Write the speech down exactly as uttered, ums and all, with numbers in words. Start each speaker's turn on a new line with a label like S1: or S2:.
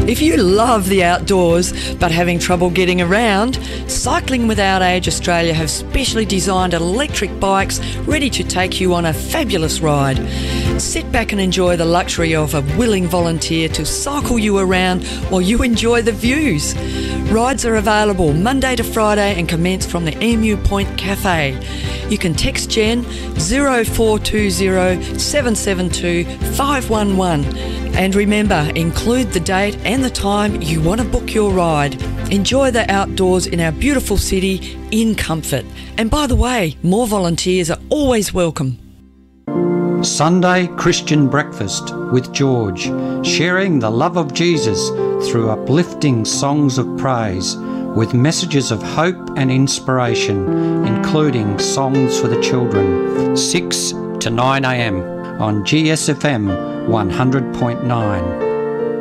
S1: If you love the outdoors but having trouble getting around, Cycling Without Age Australia have specially designed electric bikes ready to take you on a fabulous ride. Sit back and enjoy the luxury of a willing volunteer to cycle you around while you enjoy the views. Rides are available Monday to Friday and commence from the Emu Point Cafe. You can text Jen zero four two zero seven seven two five one one. And remember, include the date and the time you want to book your ride. Enjoy the outdoors in our beautiful city in comfort. And by the way, more volunteers are always welcome.
S2: Sunday Christian Breakfast with George, sharing the love of Jesus through uplifting songs of praise with messages of hope and inspiration, including songs for the children, six to nine a m on G S F M one hundred point nine.